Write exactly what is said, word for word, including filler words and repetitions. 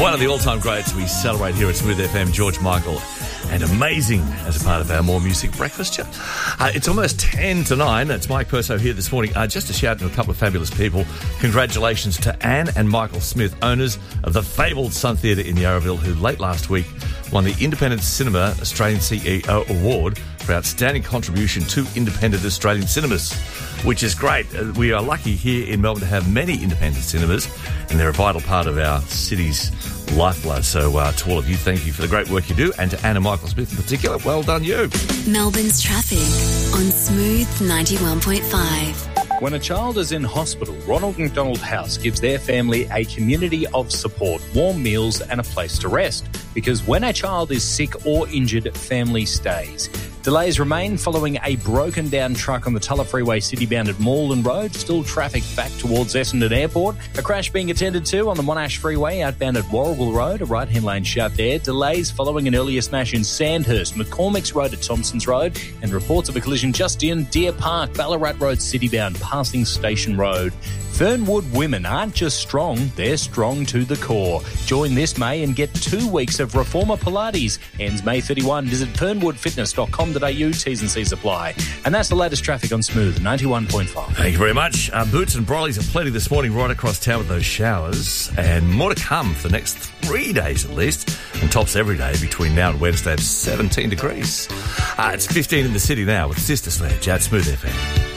One of the all-time greats we celebrate here at Smooth F M, George Michael, and amazing as a part of our More Music breakfast show. Uh, it's almost ten to nine. It's Mike Perso here this morning. Uh, just a shout out to a couple of fabulous people. Congratulations to Anne and Michael Smith, owners of the fabled Sun Theatre in Yarraville, who late last week won the Independent Cinema Australian C E O Award for outstanding contribution to independent Australian cinemas, which is great. Uh, we are lucky here in Melbourne to have many independent cinemas, and they're a vital part of our city's lifeblood. So uh, to all of you, thank you for the great work you do, and to Anna Michael Smith in particular, well done you. Melbourne's traffic on Smooth ninety-one point five. When a child is in hospital, Ronald McDonald House gives their family a community of support, warm meals and a place to rest. Because when a child is sick or injured, family stays. Delays remain following a broken down truck on the Tulla Freeway city-bound at Malden Road. Still traffic back towards Essendon Airport. A crash being attended to on the Monash Freeway outbound at Warrigal Road. A right-hand lane shut there. Delays following an earlier smash in Sandhurst, McCormick's Road at Thompson's Road. And reports of a collision just in Deer Park, Ballarat Road city-bound, passing Station Road. Fernwood women aren't just strong, they're strong to the core. Join this May and get two weeks of Reformer Pilates. Ends May thirty-first. Visit fernwood fitness dot com dot a u. T's and C's apply. And that's the latest traffic on Smooth ninety-one point five. Thank you very much. Uh, boots and brollies are plenty this morning right across town with those showers, and more to come for the next three days at least, and tops every day between now and Wednesday at seventeen degrees. Uh, it's fifteen in the city now with Sister Sledge at Smooth F M.